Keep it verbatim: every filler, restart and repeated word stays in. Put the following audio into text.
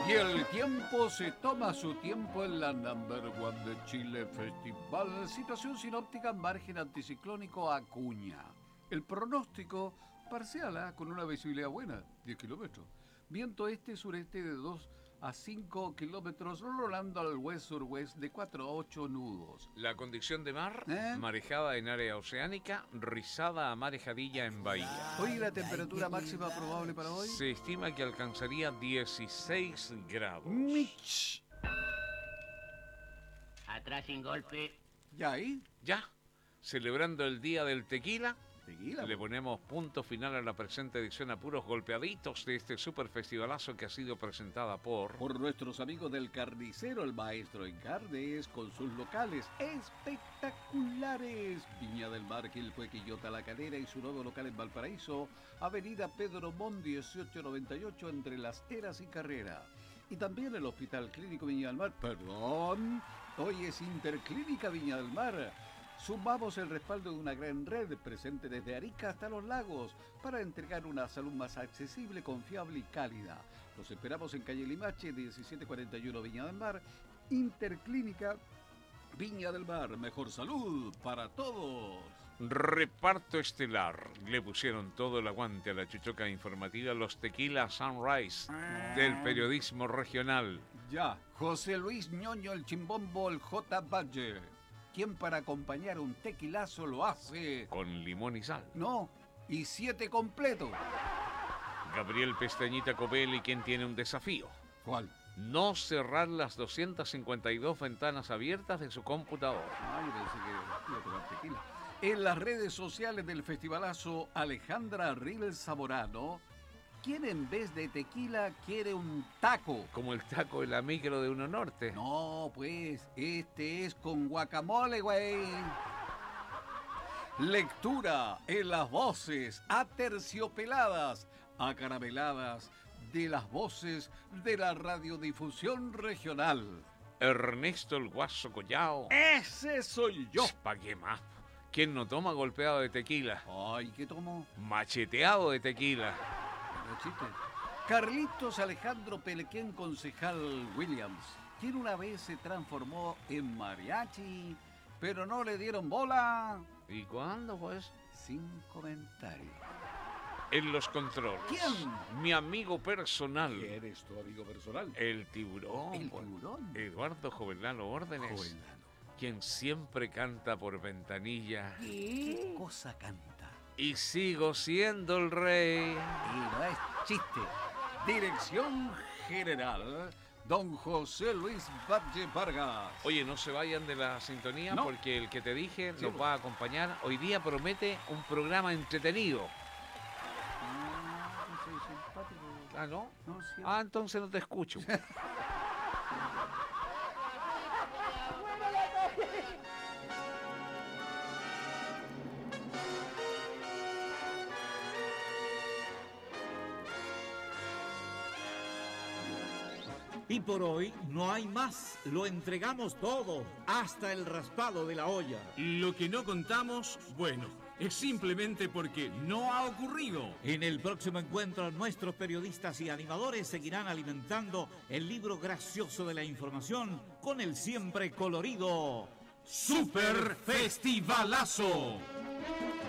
Y el tiempo se toma su tiempo en la Number One de Chile Festival. Situación sinóptica, margen anticiclónico Acuña. El pronóstico parcial, ¿eh? Con una visibilidad buena, diez kilómetros. Viento este-sureste de dos a cinco kilómetros, rolando al west-surwest de cuatro a ocho nudos. La condición de mar, ¿Eh? marejada en área oceánica, rizada a marejadilla en bahía. Hoy la temperatura máxima probable para hoy. Se estima que alcanzaría dieciséis grados. Mich. Atrás sin golpe. ¿Ya ahí? Ya, celebrando el Día del Tequila, Tequila. le ponemos punto final a la presente edición a puros golpeaditos de este super festivalazo que ha sido presentada por... Por nuestros amigos del Carnicero, el maestro en carnes, con sus locales espectaculares. Viña del Mar, Quilpue, Quillota, La Calera y su nuevo local en Valparaíso, Avenida Pedro Montt dieciocho noventa y ocho entre Las Heras y Carrera. Y también el Hospital Clínico Viña del Mar, perdón, hoy es Interclínica Viña del Mar. Sumamos el respaldo de una gran red presente desde Arica hasta Los Lagos para entregar una salud más accesible, confiable y cálida. Los esperamos en calle Limache, diecisiete cuarenta y uno Viña del Mar. Interclínica Viña del Mar, mejor salud para todos. Reparto estelar. Le pusieron todo el aguante a la chuchoca informativa los Tequila Sunrise del periodismo regional. Ya, José Luis Ñoño, el Chimbombo, el J. Valle. ¿Quién para acompañar un tequilazo lo hace? Con limón y sal. No, y siete completo. Gabriel Pestañita Covelli, quien tiene un desafío. ¿Cuál? No cerrar las doscientas cincuenta y dos ventanas abiertas de su computador. Ay, pensé que iba a tomar tequila. En las redes sociales del festivalazo, Alejandra Ril Zamorano, ¿quién en vez de tequila quiere un taco? Como el taco de la micro de Uno Norte. No, pues, este es con guacamole, güey. Lectura en las voces aterciopeladas, acarameladas de las voces de la radiodifusión regional. Ernesto el Guaso Collao. ¡Ese soy yo! ¿Pa' qué más? ¿Quién no toma golpeado de tequila? Ay, ¿qué tomo? Macheteado de tequila. No chiste. Carlitos Alejandro Pelequén, concejal Williams, quien una vez se transformó en mariachi, pero no le dieron bola. ¿Y cuándo, pues? Sin comentario. En los controles. ¿Quién? Mi amigo personal. ¿Quién es tu amigo personal? El tiburón. El pues. tiburón. Eduardo Jovelano Órdenes. Jovelano. Quien siempre canta por ventanilla. ¿Qué cosa canta? Y sigo siendo el rey. Y no es chiste. Dirección General, don José Luis Valle Vargas. Oye, no se vayan de la sintonía, No. porque el que te dije Sí, nos pues. va a acompañar. Hoy día promete un programa entretenido. Ah, no soy simpático. ¿Ah, no? No, sí. Ah, entonces no te escucho. Y por hoy no hay más, lo entregamos todo, hasta el raspado de la olla. Lo que no contamos, bueno, es simplemente porque no ha ocurrido. En el próximo encuentro, nuestros periodistas y animadores seguirán alimentando el libro gracioso de la información con el siempre colorido ¡Super Festivalazo!